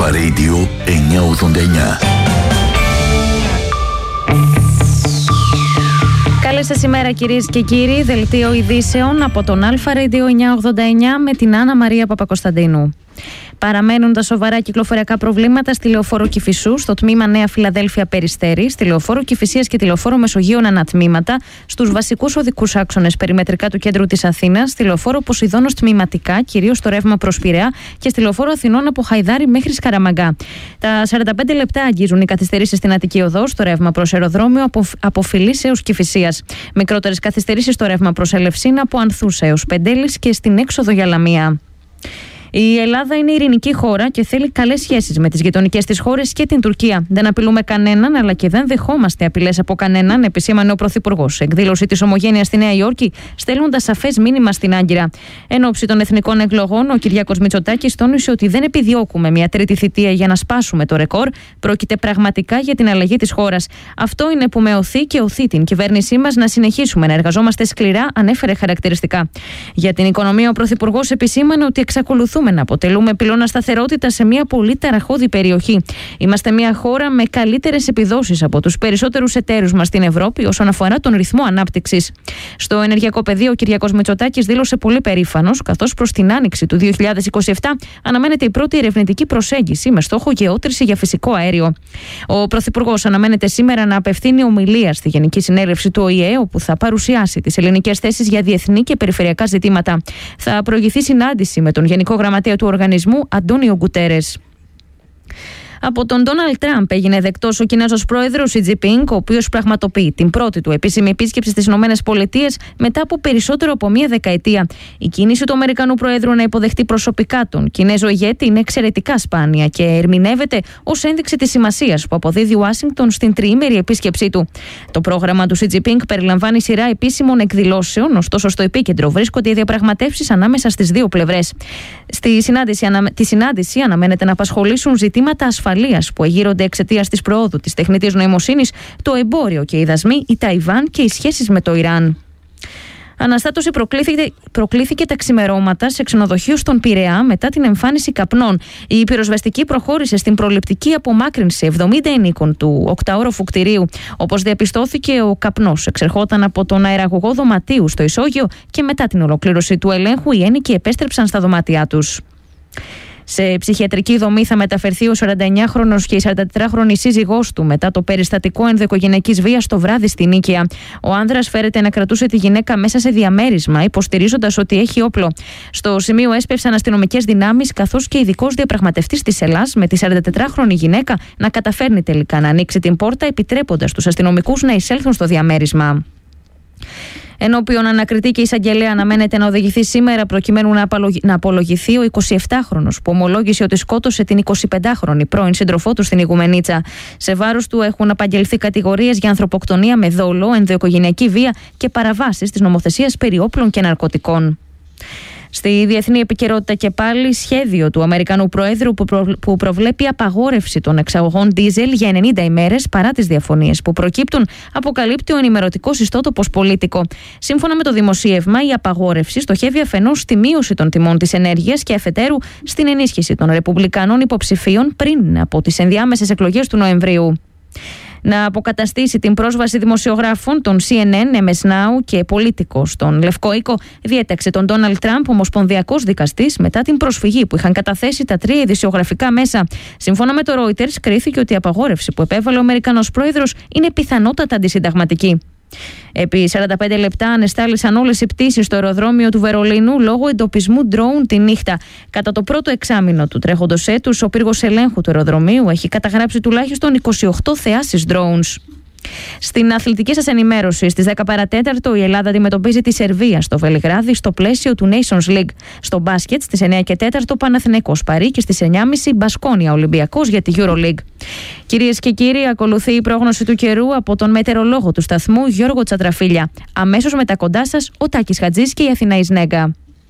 Αλφα Radio 989. Καλή σας ημέρα κυρίες και κύριοι, δελτίο ειδήσεων από τον Αλφα Radio 989 με την Άννα Μαρία Παπακοσταντίνου. Παραμένουν τα σοβαρά κυκλοφοριακά προβλήματα στη λεωφόρο Κηφισού, στο τμήμα Νέα Φιλαδέλφια Περιστέρη, στη λεωφόρο Κηφισίας και τη λεωφόρο Μεσογείων ανατμήματα, στους βασικούς οδικούς άξονες περιμετρικά του κέντρου της Αθήνας, στη λεωφόρο Ποσειδώνος τμηματικά, κυρίως στο ρεύμα προς Πειραιά, και στη λεωφόρο Αθηνών από Χαϊδάρη μέχρι Σκαραμαγκά. Τα 45 λεπτά αγγίζουν οι καθυστερήσεις στην Αττική Οδό, στο ρεύμα προς αεροδρόμιο από Φιλής έως Κηφισίας. Μικρότερες καθυστερήσεις στο ρεύμα προς Ελευσίνα από Ανθούς έως Πεντέλης και στην έξοδο για Λαμία. Η Ελλάδα είναι ειρηνική χώρα και θέλει καλές σχέσεις με τις γειτονικές της χώρες και την Τουρκία. Δεν απειλούμε κανέναν, αλλά και δεν δεχόμαστε απειλές από κανέναν, επισήμανε ο Πρωθυπουργός. Εκδήλωση της Ομογένειας στη Νέα Υόρκη, στέλνοντας σαφές μήνυμα στην Άγκυρα. Εν ώψη των εθνικών εκλογών, ο Κυριάκος Μητσοτάκης τόνισε ότι δεν επιδιώκουμε μια τρίτη θητεία για να σπάσουμε το ρεκόρ. Πρόκειται πραγματικά για την αλλαγή της χώρας. Αυτό είναι που με οθεί και οθεί την κυβέρνησή μας να συνεχίσουμε να εργαζόμαστε σκληρά, ανέφερε χαρακτηριστικά. Για την οικονομία, ο Πρωθυπουργός επισήμανε ότι εξακολουθούμε να αποτελούμε πυλώνα σταθερότητα σε μια πολύ ταραχώδη περιοχή. Είμαστε μια χώρα με καλύτερες επιδόσεις από τους περισσότερους εταίρους μας στην Ευρώπη όσον αφορά τον ρυθμό ανάπτυξης. Στο ενεργειακό πεδίο, ο Κυριάκος Μητσοτάκης δήλωσε πολύ περήφανος, καθώς προς την άνοιξη του 2027 αναμένεται η πρώτη ερευνητική προσέγγιση με στόχο γεώτρηση για φυσικό αέριο. Ο Πρωθυπουργός αναμένεται σήμερα να απευθύνει ομιλία στη Γενική Συνέλευση του ΟΗΕ, όπου θα παρουσιάσει τις ελληνικές θέσεις για διεθνή και περιφερειακά ζητήματα. Θα προηγηθεί συνάντηση με τον Γενικό Γραμματέα του οργανισμού Αντώνιο Γκουτέρες. Από τον Ντόναλντ Τραμπ έγινε δεκτός ο Κινέζος πρόεδρος Σι Τζινπίνγκ, ο οποίος πραγματοποιεί την πρώτη του επίσημη επίσκεψη στις ΗΠΑ μετά από περισσότερο από μία δεκαετία. Η κίνηση του Αμερικανού Προέδρου να υποδεχτεί προσωπικά τον Κινέζο ηγέτη είναι εξαιρετικά σπάνια και ερμηνεύεται ως ένδειξη της σημασίας που αποδίδει η Ουάσιγκτον στην τριήμερη επίσκεψή του. Το πρόγραμμα του Σι Τζινπίνγκ περιλαμβάνει σειρά επίσημων εκδηλώσεων, ωστόσο στο επίκεντρο βρίσκονται οι διαπραγματεύσεις ανάμεσα στις δύο πλευρές. Τη συνάντηση αναμένεται να απασχολήσουν ζητήματα ασφαλείας που εγείρονται εξαιτίας της προόδου της τεχνητής νοημοσύνης, το εμπόριο και οι δασμοί, η Ταϊβάν και οι σχέσεις με το Ιράν. Αναστάτωση προκλήθηκε τα ξημερώματα σε ξενοδοχείο στον Πειραιά μετά την εμφάνιση καπνών. Η πυροσβεστική προχώρησε στην προληπτική απομάκρυνση 70 ενίκων του οκταόροφου κτηρίου. Όπως διαπιστώθηκε, ο καπνός εξερχόταν από τον αεραγωγό δωματίου στο ισόγειο και μετά την ολοκλήρωση του ελέγχου οι ένοικοι επέστρεψαν στα δωμάτια τους. Σε ψυχιατρική δομή θα μεταφερθεί ο 49χρονος και η 44χρονη σύζυγός του μετά το περιστατικό ενδοοικογενειακής βίας το βράδυ στη Νίκαια. Ο άνδρας φέρεται να κρατούσε τη γυναίκα μέσα σε διαμέρισμα, υποστηρίζοντας ότι έχει όπλο. Στο σημείο έσπευσαν αστυνομικές δυνάμεις, καθώς και ειδικός διαπραγματευτής της Ελλάς με τη 44χρονη γυναίκα να καταφέρνει τελικά να ανοίξει την πόρτα, επιτρέποντας τους αστυνομικούς να εισέλθουν στο διαμέρισμα. Ενώπιον ανακριτή και εισαγγελέα αναμένεται να οδηγηθεί σήμερα προκειμένου να απολογηθεί ο 27χρονος που ομολόγησε ότι σκότωσε την 25χρονη πρώην σύντροφό του στην Ιγουμενίτσα. Σε βάρος του έχουν απαγγελθεί κατηγορίες για ανθρωποκτονία με δόλο, ενδοοικογενειακή βία και παραβάσεις της νομοθεσίας περί όπλων και ναρκωτικών. Στη διεθνή επικαιρότητα και πάλι, σχέδιο του Αμερικανού Προέδρου που προβλέπει απαγόρευση των εξαγωγών ντίζελ για 90 ημέρες παρά τις διαφωνίες που προκύπτουν, αποκαλύπτει ο ενημερωτικός ιστότοπος Πολίτικο. Σύμφωνα με το δημοσίευμα, η απαγόρευση στοχεύει αφενός στη μείωση των τιμών της ενέργειας και αφετέρου στην ενίσχυση των ρεπουμπλικανών υποψηφίων πριν από τις ενδιάμεσες εκλογές του Νοεμβρίου. Να αποκαταστήσει την πρόσβαση δημοσιογράφων των CNN, MS Now και Πολίτικο στον Λευκό Οίκο, διέταξε τον Ντόναλντ Τραμπ ομοσπονδιακός δικαστής μετά την προσφυγή που είχαν καταθέσει τα τρία ειδησιογραφικά μέσα. Σύμφωνα με το Reuters, κρίθηκε ότι η απαγόρευση που επέβαλε ο Αμερικανός πρόεδρος είναι πιθανότατα αντισυνταγματική. Επί 45 λεπτά ανεστάλησαν όλες οι πτήσεις στο αεροδρόμιο του Βερολίνου λόγω εντοπισμού ντρόουν τη νύχτα. Κατά το πρώτο εξάμηνο του τρέχοντος έτους, ο πύργος ελέγχου του αεροδρομίου έχει καταγράψει τουλάχιστον 28 θεάσεις drones. Στην αθλητική σας ενημέρωση, στις 10 παρατέταρτο η Ελλάδα αντιμετωπίζει τη Σερβία στο Βελιγράδι στο πλαίσιο του Nations League. Στο μπάσκετ στις 9 και 4 Παναθηναϊκός Παρί και στις 9.30 Μπασκόνια Ολυμπιακός για τη EuroLeague. Κυρίες και κύριοι, ακολουθεί η πρόγνωση του καιρού από τον μετεωρολόγο του σταθμού Γιώργο Τσατραφίλια. Αμέσως μετά κοντά σας ο Τάκης Χατζής και η Αθηναής Νέγκα.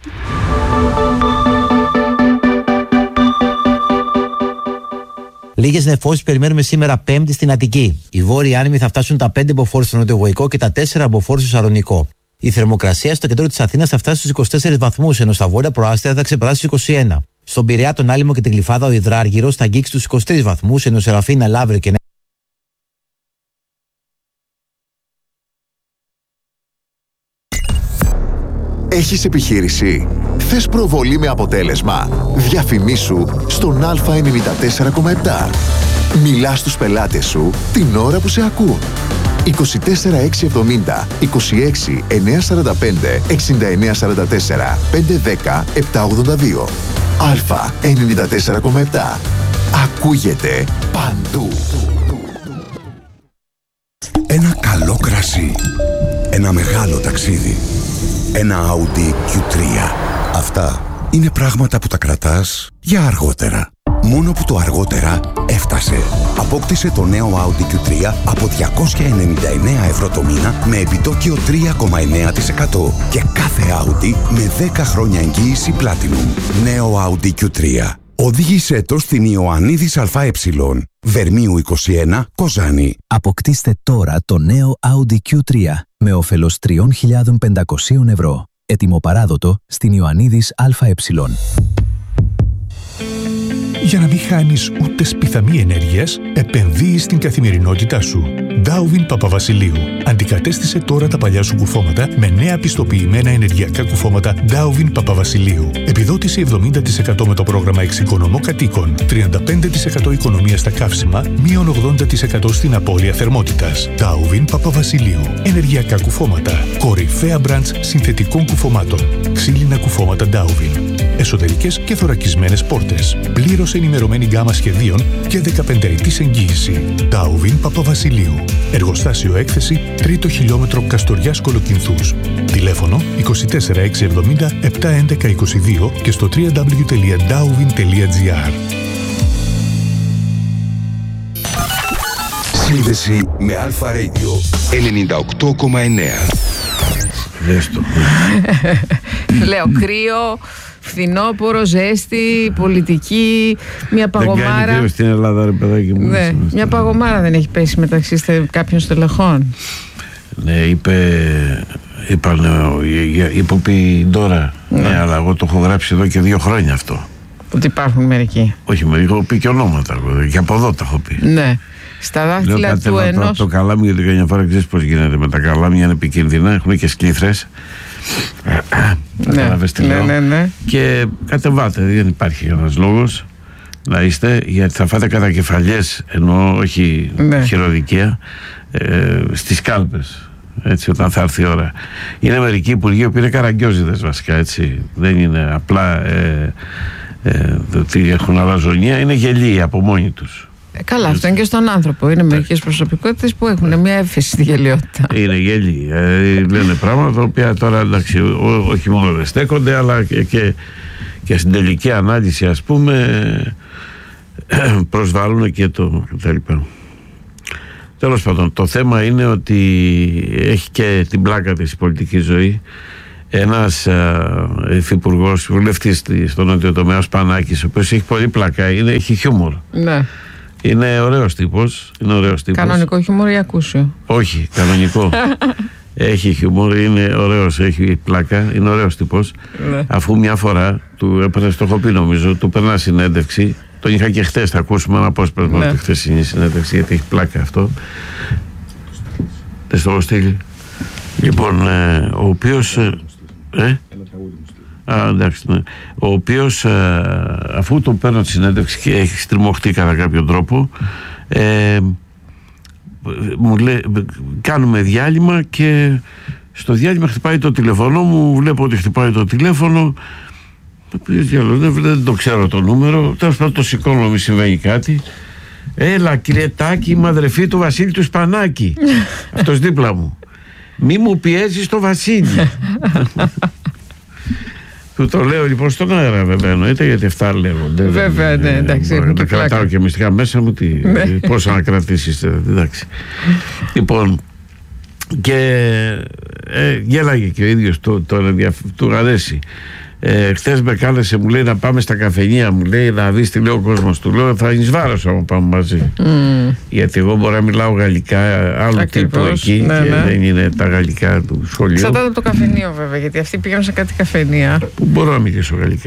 Λίγες νεφώσεις περιμένουμε σήμερα Πέμπτη στην Αττική. Οι βόρειοι άνεμοι θα φτάσουν τα 5 μποφόρ στο νοτιοβοϊκό και τα 4 μποφόρ στο Σαλονικό. Η θερμοκρασία στο κέντρο της Αθήνας θα φτάσει στους 24 βαθμούς, ενώ στα βόρεια προάστια θα ξεπεράσει στους 21. Στον Πειραιά, τον Άλυμο και την Γλυφάδα, ο Υδράργυρος θα αγγίξει τους 23 βαθμούς, ενώ Σεραφίνα, Λαύριο και Έχεις επιχείρηση? Θες προβολή με αποτέλεσμα? Διαφημίσου στον Α94,7. Μιλάς στους πελάτες σου την ώρα που σε ακούν. 24670 26 945 6944 510 782. Α94,7. Ακούγεται παντού. Ένα καλό κρασί. Ένα μεγάλο ταξίδι. Ένα Audi Q3. Αυτά είναι πράγματα που τα κρατάς για αργότερα. Μόνο που το αργότερα έφτασε. Απόκτησε το νέο Audi Q3 από 299 ευρώ το μήνα με επιτόκιο 3,9% και κάθε Audi με 10 χρόνια εγγύηση Platinum. Νέο Audi Q3. Οδήγησέ το στην Ιωαννίδης ΑΕ, Βερμίου 21, Κοζάνη. Αποκτήστε τώρα το νέο Audi Q3 με όφελος 3.500 ευρώ. Έτοιμο παράδοτο στην Ιωαννίδης ΑΕ. Για να μην χάνεις ούτε σπιθαμή ενέργειας, επενδύεις στην καθημερινότητά σου. Ντάουβιν Παπαβασιλείου. Αντικατέστησε τώρα τα παλιά σου κουφώματα με νέα πιστοποιημένα ενεργειακά κουφώματα Ντάουβιν Παπαβασιλείου. Επιδότηση 70% με το πρόγραμμα Εξοικονομώ Κατοίκων. 35% οικονομία στα καύσιμα, μείον 80% στην απώλεια θερμότητας. Ντάουβιν Παπαβασιλείου. Ενεργειακά κουφώματα. Κορυφαία μπραντς συνθετικών κουφωμάτων. Ξύλινα κουφώματα Ντάουβιν. Εσωτερικές και θωρακισμένες πόρτες. Πλήρως ενημερωμένη γκάμα σχεδίων και 15 ετής εγγύηση. Ντάουβιν Παπαβασιλείου. Εργοστάσιο έκθεση 3ο χιλιόμετρο Καστοριάς Κολοκυνθούς. Τηλέφωνο 24670 71122 και στο www.dauvin.gr. Σύνδεση με Αλφα Radio 98,9. Λέω κρύο, φθινόπωρο, ζέστη, πολιτική, μια παγωμάρα. Δεν κάνει κρύο στην Ελλάδα, ρε παιδάκι μου. Ναι, μια παγωμάρα δεν έχει πέσει μεταξύ κάποιων στελεχών. Ναι, είπε η Ντόρα. Ναι, αλλά εγώ το έχω γράψει εδώ και 2 χρόνια αυτό. Ότι υπάρχουν μερικοί. Όχι, μερικοί, έχω πει και ονόματα. Και από εδώ τα έχω πει. Ναι. Στα δάχτυλα του ενός. Το καλάμι, γιατί καμιά φορά ξέρεις πώς γίνεται με τα καλάμια, είναι επικίνδυνα, έχουν και σκλήθρες. Ναι. Και κατεβάτε, δεν υπάρχει ένας λόγος να είστε, γιατί θα φάτε κατακεφαλιές, ενώ όχι χειροδικία, στις κάλπες. Έτσι, όταν θα έρθει η ώρα. Είναι μερικοί υπουργοί που είναι καραγκιόζιδες βασικά, έτσι. Δεν είναι απλά ότι έχουν αλαζονία, είναι γελοί από μόνοι τους. Καλά, αυτό είναι και στον άνθρωπο. Είναι μερικές προσωπικότητες που έχουν μια έφεση στη γελιότητα. Είναι γελοί. Λένε πράγματα τα οποία τώρα εντάξει, όχι μόνο δεν στέκονται, αλλά και στην τελική ανάλυση, ας πούμε, προσβάλλουν και το κτλ. Τέλος πάντων, το θέμα είναι ότι έχει και την πλάκα της η πολιτική ζωή. Ένας υφυπουργός, βουλευτής στον νότιο τομέα, ο Σπανάκης, ο οποίος έχει πολύ πλάκα, έχει χιούμορ. Ναι. Είναι ωραίος τύπος. Κανονικό χιούμορ ή ακούσιο? Όχι, κανονικό. Έχει χιούμορ, είναι ωραίος, έχει πλάκα, είναι ωραίος τύπος. Ναι. Αφού μια φορά του έπαιρνε, το έχω πει νομίζω, του περνά συνέντευξη. Τον είχα και χτες, θα ακούσουμε ένα απόσπασμα από τη χθεσινή συνέντευξη, γιατί έχει πλάκα αυτό. Δεν στο έχω στείλει. Λοιπόν, ο οποίος. Εντάξει, ναι. Ο οποίος αφού τον παίρνω τη συνέντευξη και έχει στριμωχτεί κατά κάποιο τρόπο, μου λέει κάνουμε διάλειμμα και στο διάλειμμα χτυπάει το τηλέφωνο μου, βλέπω ότι χτυπάει το τηλέφωνο, δεν το ξέρω το νούμερο, τέλος πάντων το σηκώνω, μη συμβαίνει κάτι. Έλα κύριε Τάκη, είμαι αδερφή του Βασίλη του Σπανάκη. Αυτός δίπλα μου. Μη μου πιέζεις το Βασίλη. Του το λέω λοιπόν στον αέρα, βέβαια, εννοείται, γιατί αυτά λέγονται. Βέβαια, ναι, εντάξει. Τα κρατάω και μυστικά μέσα μου, πώς να κρατήσεις, εντάξει. Λοιπόν, και γέλαγε και ο ίδιος, του αρέσει. Χθες με κάλεσε, μου λέει να πάμε στα καφενεία, μου λέει να δεις τι λέει ο κόσμος. Του λέω θα είναι βάρος άμα πάμε μαζί. Γιατί εγώ μπορώ να μιλάω γαλλικά άλλου τύπου εκεί, και δεν είναι τα γαλλικά του σχολείου. Εξαρτάται από το καφενείο βέβαια, γιατί αυτοί πήγαν σε κάτι καφενεία. Που μπορώ να μιλήσω γαλλικά.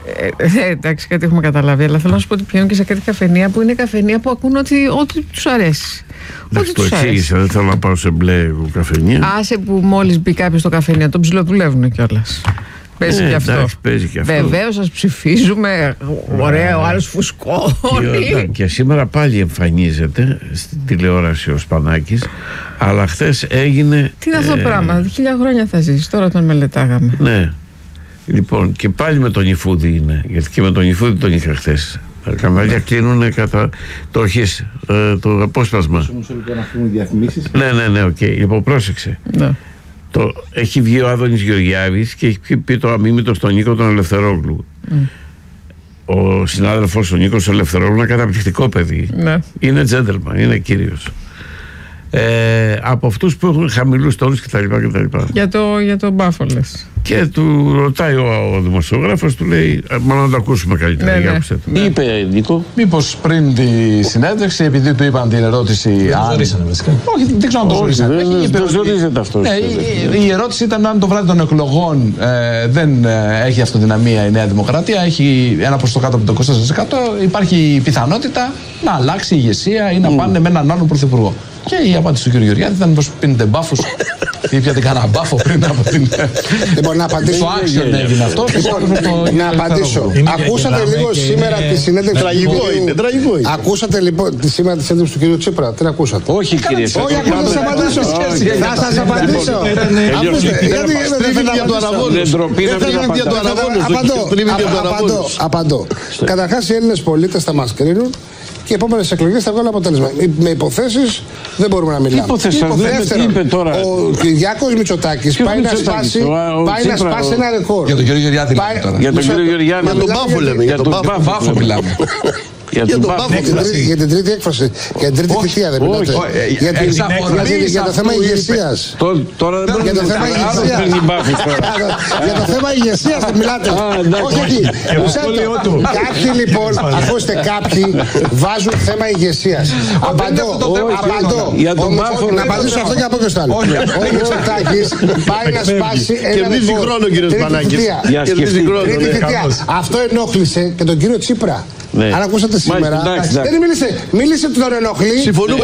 Εντάξει, κάτι έχουμε καταλάβει, αλλά θέλω να σου πω ότι πηγαίνουν και σε κάτι καφενεία που είναι καφενεία που ακούν ό,τι τους αρέσει. Εντάξει, το εξήγησα, δεν θέλω να πάω σε μπλε καφενεία. Άσε που μόλις μπει κάποιος στο καφενεία, τον ψιλοδουλεύουν κιόλας. Παίζει και αυτό. Βεβαίως σας ψηφίζουμε. Ωραία, ο άλλος φουσκώνει. Και σήμερα πάλι εμφανίζεται στην τηλεόραση ο Σπανάκης, αλλά χθες έγινε. Τι είναι αυτό το πράγμα, 1000 χρόνια θα ζήσει, τώρα τον μελετάγαμε. Ναι. Λοιπόν, και πάλι με τον Ιφούδη είναι, γιατί και με τον Ιφούδη τον είχα χθες. Τα κανάλια κλείνουν κατά το αρχής, το απόσπασμα. Ναι, οκ. Λοιπόν, πρόσεξε. Ναι. Έχει βγει ο Άδωνης Γεωργιάδης και έχει πει το αμίμητο στον Νίκο τον Ελευθερόγλου. Ο συνάδελφος ο Νίκος Ελευθερόγλου είναι καταπληκτικό παιδί. Ναι. Είναι gentleman, είναι κύριος. Από αυτούς που έχουν χαμηλούς τόνους κτλ. Για το Μπάφο λες. Και του ρωτάει ο δημοσιογράφος, του λέει, μάλλον να το ακούσουμε καλύτερα. Τι είπε, Νίκο? Μήπως πριν τη συνέντευξη, επειδή του είπαν την ερώτηση. Δεν ζωρίσανε βασικά. Όχι, δεν ξέρω αν το ζωρίσανε. Δεν ζωρίζεται αυτό. Η ερώτηση ήταν αν το βράδυ των εκλογών δεν έχει αυτοδυναμία η Νέα Δημοκρατία, έχει ένα ποσοστό κάτω από το 24%. Υπάρχει πιθανότητα να αλλάξει η ηγεσία ή να πάνε με έναν άλλον πρωθυπουργό. Και η απάντηση του κ. Γεωργιάδη ήταν πως πίνετε μπάφους ή πιάτε κανένα μπάφο πριν από την. Λοιπόν, να απαντήσω. Το άξιον έγινε αυτό. Να απαντήσω. Ακούσατε λίγο σήμερα τη συνέντευξη. Τραγικό είναι. Ακούσατε λοιπόν σήμερα τη συνέντευξη του κ. Τσίπρα. Τι ακούσατε? Όχι, κύριε. Όχι, ακούστε, θα σας απαντήσω. Θα σας απαντήσω. Απαντώ. Καταρχάς οι Έλληνες πολίτες θα μας κρίνουν. Και οι επόμενες εκλογές θα βγάλουν αποτέλεσμα. Με υποθέσεις δεν μπορούμε να μιλάμε. Δεύτερον, ο Κυριάκος Μητσοτάκης πάει να σπάσει ένα ρεκόρ. Για τον κύριο Γεωργιάδη μιλάμε τώρα. Για τον κύριο Γεωργιάδη. Για τον Μπάφο λέμε. Για τον Μπάφο μιλάμε. Για την τρίτη έκφραση. Για την τρίτη θητεία δεν μιλάτε. Για το θέμα ηγεσίας. Τώρα δεν για το θέμα ηγεσίας. Για το θέμα ηγεσίας δεν μιλάτε. Όχι εκεί. Κάποιοι λοιπόν, ακούστε, κάποιοι βάζουν θέμα ηγεσίας. Απαντώ. Να απαντήσω αυτό και να πω και στο άλλο. Ο Μητσοτάκης πάει να σπάσει ένα ρεκόρ. Τρίτη θητεία. Αυτό ενόχλησε και τον κύριο Τσίπρα. Ναι. Αν ακούσατε σήμερα. Δεν μίλησε του τον ενοχλεί. Συμφωνούμε.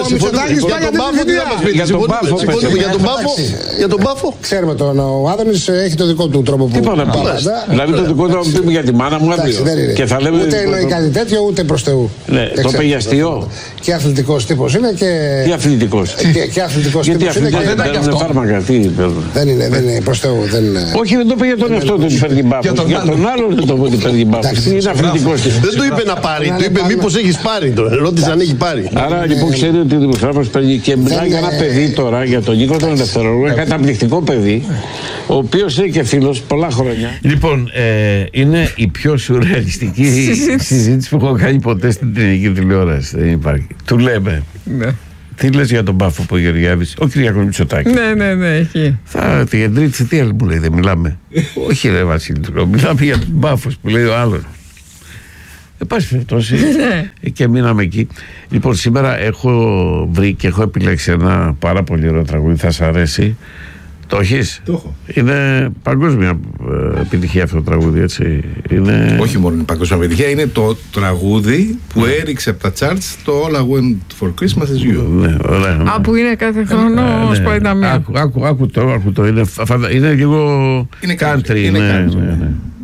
Για τον Μπάφο. Ξέρουμε τον. Ο Άδωνης έχει το δικό του τρόπο που. Τι πάμε να πούμε. Δηλαδή το δικό του να πούμε για τη μάνα μου αύριο. Ούτε εννοεί κάτι τέτοιο, ούτε προς Θεού. Το είπε για αστείο. Και αθλητικός τύπος είναι και. Τι αθλητικός? Και αθλητικός τύπος είναι. Δεν είναι φάρμακα. Δεν είναι προς Θεού. Όχι, δεν το είπε για τον εαυτό του ότι παίρνει Μπάφο. Για τον άλλον δεν το είπε ότι παίρνει Μπάφο. Είναι αθλητικός. Δεν το είπε να πάρει. Του είπε μήπως έχεις πάρει τώρα. Ρώτησε αν έχει πάρει. Άρα λοιπόν ξέρετε ότι ο δημοσιογράφος παίρνει και μιλάει για ένα παιδί τώρα, για τον Νίκο τον Ελευθερόγλου. Ένα καταπληκτικό παιδί, ο οποίος είναι και φίλος πολλά χρόνια. Λοιπόν, είναι η πιο σουρεαλιστική συζήτηση που έχω κάνει ποτέ στην ελληνική τηλεόραση. Δεν υπάρχει. Του λέμε. Τι λες για τον Μπάφο που ο Γεωργιάδης, ο Κυριάκος Μητσοτάκης? Ναι, έχει. Για τρίτη θητεία μου λέει, δεν μιλάμε. Όχι ρε Βασίλη, μιλάμε για τον Μπάφο που λέει ο άλλος. Πάση περιπτώσει και μείναμε εκεί. Λοιπόν, σήμερα έχω βρει και έχω επιλέξει ένα πάρα πολύ ωραίο τραγούδι. Θα σ' αρέσει. Το έχεις? Το έχω. Είναι παγκόσμια επιτυχία αυτό το τραγούδι, έτσι. Όχι μόνο είναι παγκόσμια επιτυχία, είναι το τραγούδι που έριξε από τα charts το All I Want for Christmas is You. Ναι, ωραία. Που είναι κάθε χρόνο σπάει τα μία. Άκου το. Είναι λίγο country. Είναι country.